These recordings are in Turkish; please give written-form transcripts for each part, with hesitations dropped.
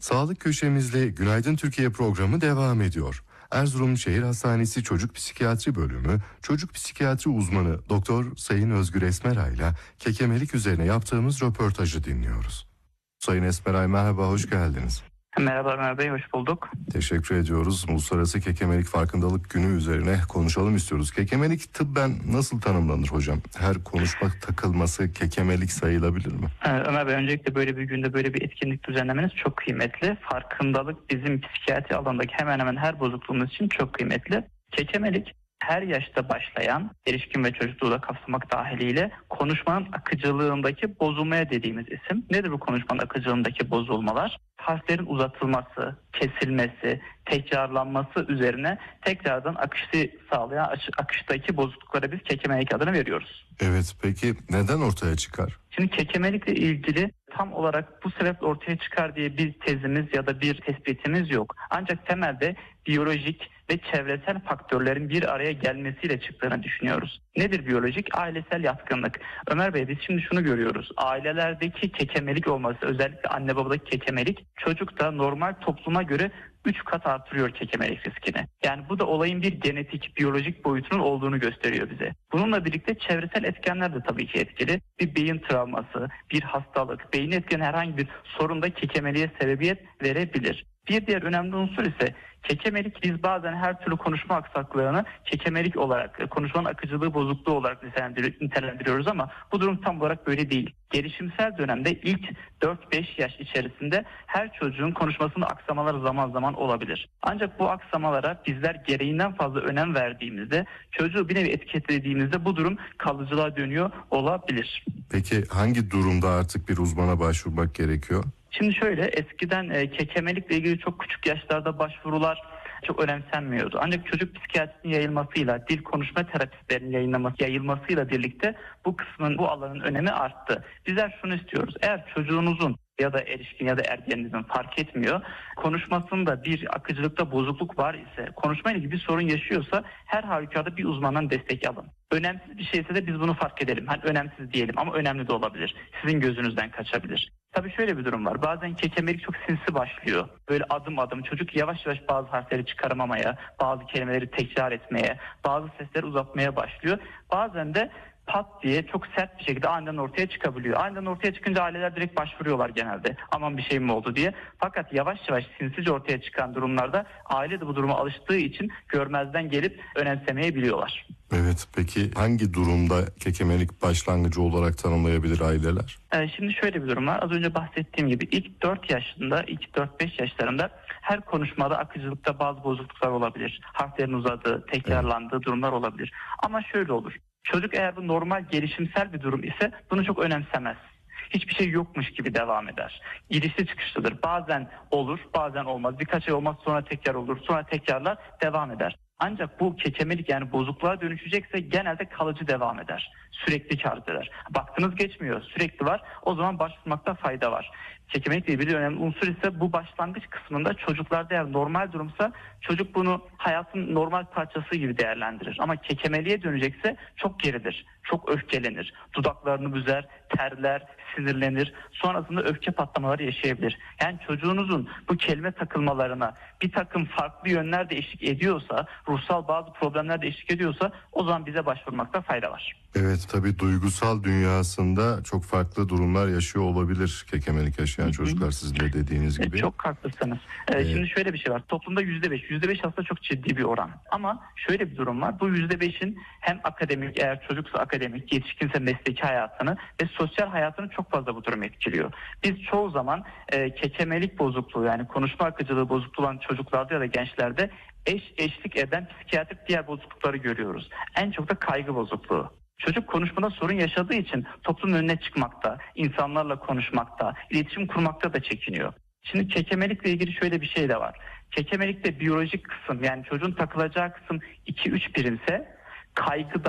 Sağlık köşemizle Günaydın Türkiye programı devam ediyor. Erzurum Şehir Hastanesi Çocuk Psikiyatri Bölümü Çocuk Psikiyatri Uzmanı Doktor Sayın Özgür Esmeray ile kekemelik üzerine yaptığımız röportajı dinliyoruz. Sayın Esmeray, merhaba, hoş geldiniz. Merhaba Ömer Bey, hoş bulduk. Teşekkür ediyoruz. Uluslararası Kekemelik Farkındalık Günü üzerine konuşalım istiyoruz. Kekemelik tıbben nasıl tanımlanır hocam? Her konuşma takılması kekemelik sayılabilir mi? Ömer Bey, öncelikle böyle bir günde böyle bir etkinlik düzenlemeniz çok kıymetli. Farkındalık bizim psikiyatri alanındaki hemen hemen her bozukluğumuz için çok kıymetli. Kekemelik her yaşta başlayan, erişkin ve çocukluğu da kapsamak dahiliyle konuşmanın akıcılığındaki bozulmaya dediğimiz isim. Nedir bu konuşmanın akıcılığındaki bozulmalar? Harflerin uzatılması, kesilmesi, tekrarlanması üzerine tekrardan akışı sağlayan akıştaki bozukluklara biz kekemelik adını veriyoruz. Evet, peki neden ortaya çıkar? Şimdi kekemelikle ilgili tam olarak bu sebeple ortaya çıkar diye bir tezimiz ya da bir tespitimiz yok. Ancak temelde biyolojik ve çevresel faktörlerin bir araya gelmesiyle çıktığını düşünüyoruz. Nedir biyolojik? Ailesel yatkınlık. Ömer Bey, biz şimdi şunu görüyoruz. Ailelerdeki kekemelik olması, özellikle anne babadaki kekemelik çocukta normal topluma göre 3 kat artırıyor kekemelik riskini. Yani bu da olayın bir genetik, biyolojik boyutunun olduğunu gösteriyor bize. Bununla birlikte çevresel etkenler de tabii ki etkili. Bir beyin travması, bir hastalık, beyni etkileyen herhangi bir sorun da kekemeliğe sebebiyet verebilir. Bir diğer önemli unsur ise kekemelik. Biz bazen her türlü konuşma aksaklığını kekemelik olarak, konuşmanın akıcılığı bozukluğu olarak nitelendiriyoruz ama bu durum tam olarak böyle değil. Gelişimsel dönemde ilk 4-5 yaş içerisinde her çocuğun konuşmasında aksamalar zaman zaman olabilir. Ancak bu aksamalara bizler gereğinden fazla önem verdiğimizde, çocuğu bir nevi etiketlediğimizde bu durum kalıcılığa dönüyor olabilir. Peki hangi durumda artık bir uzmana başvurmak gerekiyor? Şimdi şöyle, eskiden kekemelikle ilgili çok küçük yaşlarda başvurular çok önemsenmiyordu. Ancak çocuk psikiyatrisinin yayılmasıyla, dil konuşma terapistlerinin yayılmasıyla birlikte bu kısmın, bu alanın önemi arttı. Bizler şunu istiyoruz: eğer çocuğunuzun ya da erişkin ya da ergeninizin fark etmiyor, konuşmasında bir akıcılıkta bozukluk var ise, konuşmayla ilgili bir sorun yaşıyorsa her halükarda bir uzmandan destek alın. Önemsiz bir şeyse de biz bunu fark edelim. Hani önemsiz diyelim ama önemli de olabilir. Sizin gözünüzden kaçabilir. Tabii şöyle bir durum var. Bazen kekemelik çok sinsi başlıyor. Böyle adım adım çocuk yavaş yavaş bazı harfleri çıkaramamaya, bazı kelimeleri tekrar etmeye, bazı sesleri uzatmaya başlıyor. Bazen de pat diye çok sert bir şekilde aniden ortaya çıkabiliyor. Aniden ortaya çıkınca aileler direkt başvuruyorlar genelde. Aman bir şey mi oldu diye. Fakat yavaş yavaş sinsice ortaya çıkan durumlarda aile de bu duruma alıştığı için görmezden gelip önemsemeyebiliyorlar. Evet, peki hangi durumda kekemelik başlangıcı olarak tanımlayabilir aileler? Şimdi şöyle bir durum var. Az önce bahsettiğim gibi ilk 4 yaşında, ilk 4-5 yaşlarında her konuşmada akıcılıkta bazı bozukluklar olabilir. Harflerin uzadığı, tekrarlandığı durumlar olabilir. Ama şöyle olur: çocuk eğer bu normal gelişimsel bir durum ise bunu çok önemsemez. Hiçbir şey yokmuş gibi devam eder. İlişki çıkışlıdır. Bazen olur, bazen olmaz. Birkaç ay olmaz, sonra tekrar olur, sonra tekrarlar, devam eder. Ancak bu kekemelik, yani bozukluğa dönüşecekse genelde kalıcı devam eder. Sürekli kâr eder. Baktınız geçmiyor, sürekli var. O zaman başvurmakta fayda var. Kekemelikle ilgili önemli unsur ise bu başlangıç kısmında çocuklarda eğer normal durumsa çocuk bunu hayatın normal parçası gibi değerlendirir. Ama kekemeliğe dönecekse çok geridir, çok öfkelenir, dudaklarını büzer, terler, sinirlenir, sonrasında öfke patlamaları yaşayabilir. Yani çocuğunuzun bu kelime takılmalarına bir takım farklı yönler de eşlik ediyorsa, ruhsal bazı problemler de eşlik ediyorsa o zaman bize başvurmakta fayda var. Evet, tabii duygusal dünyasında çok farklı durumlar yaşıyor olabilir kekemelik yaşayan çocuklar, sizin de dediğiniz gibi. Çok haklısınız. Şimdi şöyle bir şey var. Toplumda %5 aslında çok ciddi bir oran. Ama şöyle bir durum var. Bu %5'in hem akademik, eğer çocuksa akademik, yetişkinse mesleki hayatını ve sosyal hayatını çok fazla bu durum etkiliyor. Biz çoğu zaman kekemelik bozukluğu, yani konuşma akıcılığı bozukluğu olan çocuklarda ya da gençlerde eşlik eden psikiyatrik diğer bozuklukları görüyoruz. En çok da kaygı bozukluğu. Çocuk konuşmada sorun yaşadığı için toplumun önüne çıkmakta, insanlarla konuşmakta, iletişim kurmakta da çekiniyor. Şimdi kekemelikle ilgili şöyle bir şey de var. Kekemelikte biyolojik kısım, yani çocuğun takılacağı kısım 2-3 birimse, kaygıdan,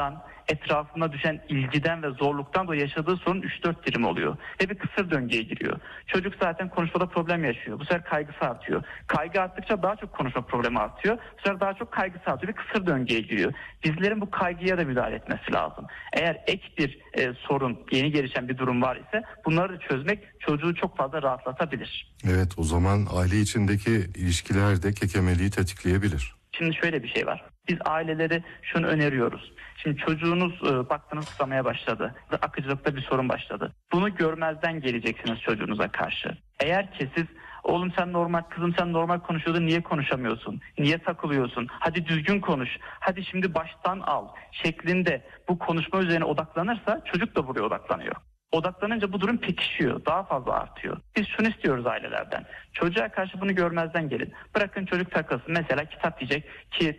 etrafına düşen ilgiden ve zorluktan dolayı yaşadığı sorun 3-4 dilim oluyor. Ve bir kısır döngüye giriyor. Çocuk zaten konuşmada problem yaşıyor. Bu sefer kaygısı artıyor. Kaygı arttıkça daha çok konuşma problemi artıyor. Bu sefer daha çok kaygısı artıyor. Bir kısır döngüye giriyor. Bizlerin bu kaygıya da müdahale etmesi lazım. Eğer ek bir sorun, yeni gelişen bir durum var ise bunları da çözmek çocuğu çok fazla rahatlatabilir. Evet, o zaman aile içindeki ilişkiler de kekemeliği tetikleyebilir. Şimdi şöyle bir şey var. Biz aileleri şunu öneriyoruz. Şimdi çocuğunuz baktınız tıkamaya başladı. Akıcılıkta bir sorun başladı. Bunu görmezden geleceksiniz çocuğunuza karşı. Eğer ki siz oğlum sen normal, kızım sen normal konuşuyordun, niye konuşamıyorsun? Niye takılıyorsun? Hadi düzgün konuş. Hadi şimdi baştan al şeklinde bu konuşma üzerine odaklanırsa çocuk da buraya odaklanıyor. Odaklanınca bu durum pekişiyor, daha fazla artıyor. Biz şunu istiyoruz ailelerden. Çocuğa karşı bunu görmezden gelin. Bırakın çocuk takılsın. Mesela kitap diyecek ki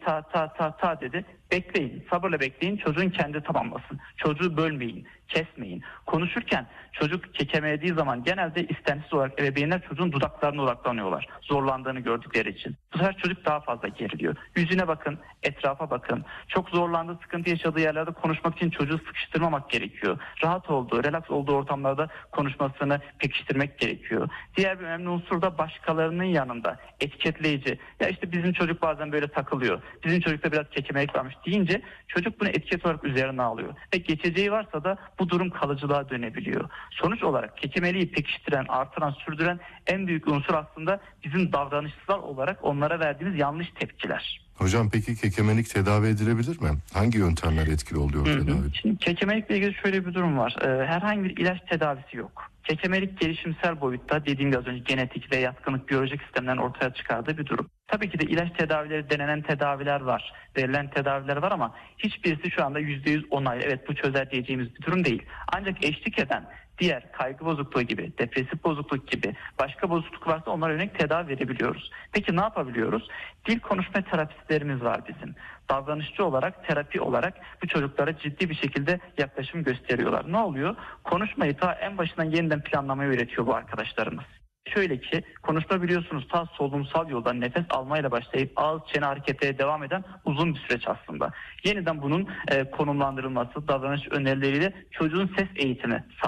ta dedi. Bekleyin, sabırla bekleyin. Çocuğun kendi tamamlasın. Çocuğu bölmeyin, kesmeyin. Konuşurken çocuk kekemelediği zaman genelde istemsiz olarak ebeveynler çocuğun dudaklarına odaklanıyorlar. Zorlandığını gördükleri için. Bu sefer çocuk daha fazla geriliyor. Yüzüne bakın, etrafa bakın. Çok zorlandığı, sıkıntı yaşadığı yerlerde konuşmak için çocuğu sıkıştırmamak gerekiyor. Rahat olduğu, relax olduğu ortamlarda konuşmasını pekiştirmek gerekiyor. Diğer bir önemli unsur da başkalarının yanında etiketleyici. Ya işte bizim çocuk bazen böyle takılıyor. Bizim çocukta biraz kekemelik varmış deyince çocuk bunu etiket olarak üzerine alıyor. Ve geçeceği varsa da bu durum kalıcılığa dönebiliyor. Sonuç olarak kekemeliği pekiştiren, artıran, sürdüren en büyük unsur aslında bizim davranışsal olarak onlara verdiğimiz yanlış tepkiler. Hocam peki kekemelik tedavi edilebilir mi? Hangi yöntemler etkili oluyor tedavi? Şimdi kekemelikle ilgili şöyle bir durum var. Herhangi bir ilaç tedavisi yok. Kekemelik gelişimsel boyutta dediğim gibi az önce genetik ve yatkınlık biyolojik sistemlerin ortaya çıkardığı bir durum. Tabii ki de ilaç tedavileri, denenen tedaviler var, verilen tedaviler var ama hiçbirisi şu anda %100 onaylı. Evet bu çözer diyeceğimiz bir durum değil. Ancak eşlik eden diğer kaygı bozukluğu gibi, depresif bozukluk gibi başka bozukluk varsa onlara yönelik tedavi verebiliyoruz. Peki ne yapabiliyoruz? Dil konuşma terapistlerimiz var bizim. Davranışçı olarak, terapi olarak bu çocuklara ciddi bir şekilde yaklaşım gösteriyorlar. Ne oluyor? Konuşmayı ta en başından yeniden planlamayı öğretiyor bu arkadaşlarımız. Şöyle ki konuşma biliyorsunuz ta solunumsal yoldan nefes almayla başlayıp ağız çene hareketleri devam eden uzun bir süreç aslında. Yeniden bunun konumlandırılması, davranış önerileriyle çocuğun ses eğitimi